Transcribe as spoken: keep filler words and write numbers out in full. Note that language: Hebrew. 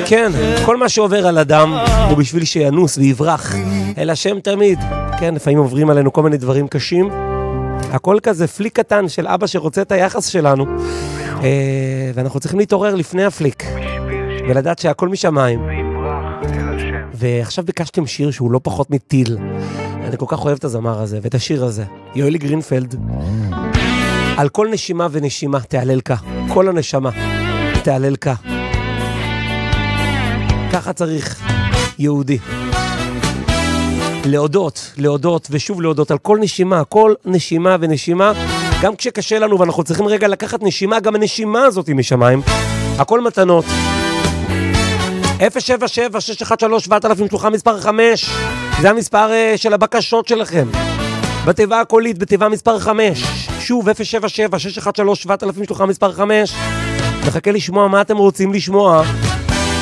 כן, כל מה שעובר על אדם הוא בשביל שינוס ויברח אל השם תמיד. כן, לפעמים עוברים עלינו כל מיני דברים קשים. הכל כזה פליק קטן של אבא שרוצה את היחס שלנו. ואנחנו צריכים להתעורר לפני הפליק. ולדעת שהכל משמיים. ועכשיו ביקשתם שיר שהוא לא פחות מטיל. אני כל כך אוהב את הזמר הזה ואת השיר הזה. יואלי גרינפלד. על כל נשימה ונשימה תעלל כה. כל הנשמה תעלל כה. ככה צריך יהודי. להודות, להודות ושוב להודות על כל נשימה, כל נשימה ונשימה. גם כשקשה לנו ואנחנו צריכים רגע לקחת נשימה, גם הנשימה הזאת היא משמיים. הכל מתנות. אפס שבע שבע שש אחת שלוש שבע אלף שלוחה מספר חמש. זה המספר uh, של הבקשות שלכם. בתיבה הקולית, בתיבה מספר חמש. שוב, אפס שבע שבע שש אחת שלוש שבע אלף שלוחה מספר חמש. מחכה לשמוע מה אתם רוצים לשמוע.